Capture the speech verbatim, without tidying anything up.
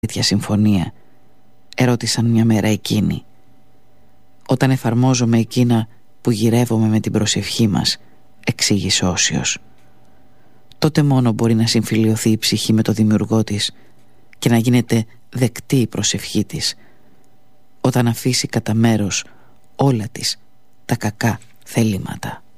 τέτοια συμφωνία, ερώτησαν μια μέρα εκείνοι. Όταν εφαρμόζομαι εκείνα που γυρεύομαι με την προσευχή μας, εξήγησε ο Όσιος. Τότε μόνο μπορεί να συμφιλιωθεί η ψυχή με το δημιουργό της και να γίνεται δεκτή η προσευχή της, όταν αφήσει κατά μέρος όλα της τα κακά θελήματα.